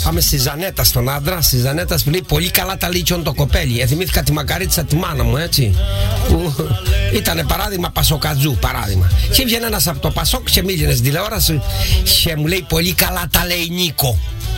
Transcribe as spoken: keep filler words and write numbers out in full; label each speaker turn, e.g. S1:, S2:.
S1: Πάμε στη Ζανέτα, στον άντρα, στη Ζανέτα που λέει πολύ καλά τα λύτσιον το κοπέλι. Ε, θυμήθηκα τη Μακαρίτσα τη μάνα μου, έτσι. Που ήταν παράδειγμα Πασοκατζού, παράδειγμα. Και βγαίνει ένα από το Πασόκ και μίλησε στην τηλεόραση και μου λέει πολύ καλά τα λέει Νίκο.